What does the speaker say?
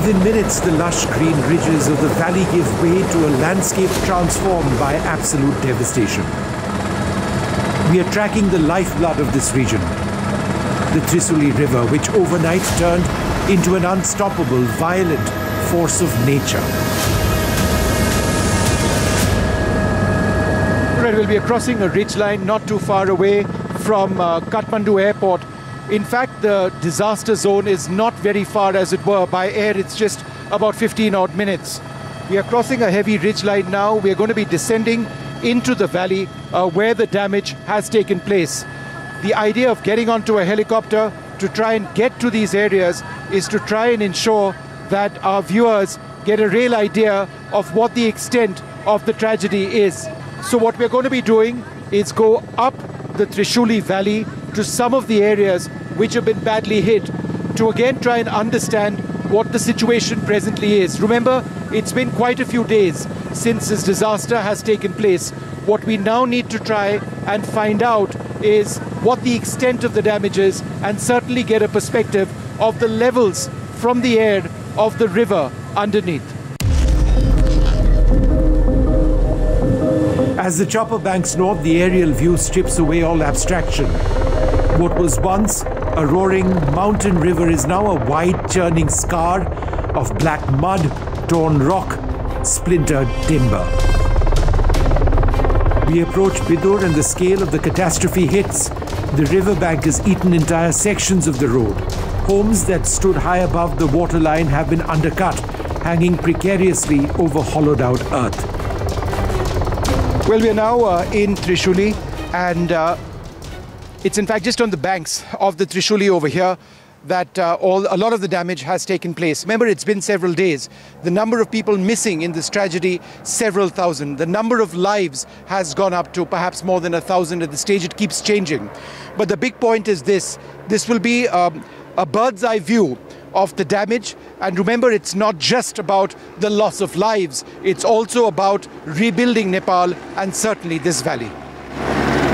Within minutes, the lush green ridges of the valley give way to a landscape transformed by absolute devastation. We are tracking the lifeblood of this region, the Trishuli River, which overnight turned into an unstoppable, violent force of nature. Right, well, we are crossing a ridgeline not too far away from Kathmandu Airport. In fact, the disaster zone is not very far, as it were. By air, it's just about 15 odd minutes. We are crossing a heavy ridgeline now. We are going to be descending into the valley where the damage has taken place. The idea of getting onto a helicopter to try and get to these areas is to try and ensure that our viewers get a real idea of what the extent of the tragedy is. So what we're going to be doing is go up the Trishuli Valley to some of the areas which have been badly hit to again try and understand what the situation presently is. Remember, it's been quite a few days since this disaster has taken place. What we now need to try and find out is what the extent of the damage is, and certainly get a perspective of the levels from the air of the river underneath. As the chopper banks north, the aerial view strips away all abstraction. What was once a roaring mountain river is now a wide churning scar of black mud, torn rock, splintered timber. We approach Bidur and the scale of the catastrophe hits. The riverbank has eaten entire sections of the road. Homes that stood high above the waterline have been undercut, hanging precariously over hollowed out earth. Well, we are now in Trishuli, and it's in fact just on the banks of the Trishuli over here that a lot of the damage has taken place. Remember, it's been several days. The number of people missing in this tragedy, several thousand. The number of lives has gone up to perhaps more than 1,000 at the stage. It keeps changing. But the big point is this. This will be a bird's eye view of the damage. And remember, it's not just about the loss of lives. It's also about rebuilding Nepal and certainly this valley.